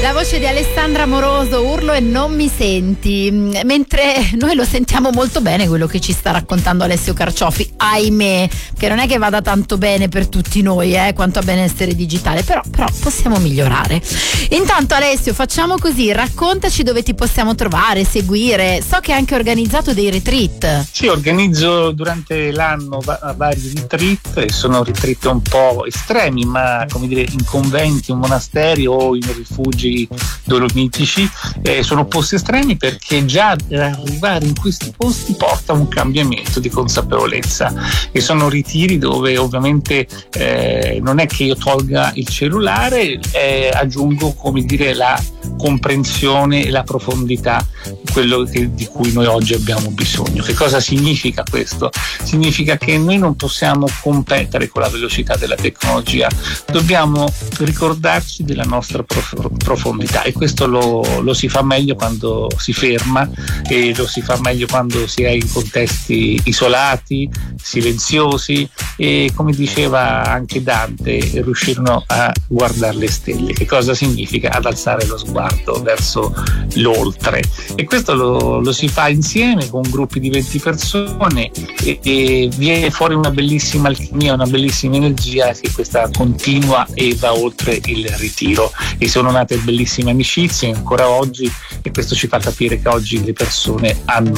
La voce di Alessandra Amoroso, Urlo e non mi senti, mentre noi lo sentiamo molto bene quello che ci sta raccontando Alessio Carciofi, ahimè, che non è che vada tanto bene per tutti noi quanto a benessere digitale, però possiamo migliorare. Intanto Alessio, facciamo così, raccontaci dove ti possiamo trovare, seguire. So che hai anche organizzato dei retreat. Sì, organizzo durante l'anno vari retreat, e sono retreat un po' estremi, ma come dire in conventi, in monasteri o in rifugi dolomitici. Sono posti estremi perché già arrivare in questi posti porta un cambiamento di consapevolezza, e sono ritiri dove ovviamente non è che io tolga il cellulare, aggiungo come dire la comprensione e la profondità di quello di cui noi oggi abbiamo bisogno. Che cosa significa questo? Significa che noi non possiamo competere con la velocità della tecnologia, dobbiamo ricordarci della nostra profondità, e questo lo si fa meglio quando si ferma, e lo si fa meglio quando si è in contesti isolati, silenziosi, e come diceva anche Dante, riuscirono a guardare le stelle. Che cosa significa? Ad alzare lo sguardo verso l'oltre, e questo lo si fa insieme con gruppi di 20 persone, e viene fuori una bellissima alchimia, una bellissima energia che questa continua e va oltre il ritiro, e sono nate bellissime amicizie ancora oggi, e questo ci fa capire che oggi le persone hanno